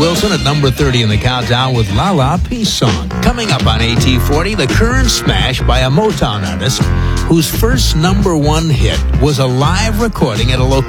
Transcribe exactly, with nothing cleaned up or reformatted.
Wilson at number thirty in the countdown with La La Peace Song. Coming up on A T forty, the current smash by a Motown artist whose first number one hit was a live recording at a location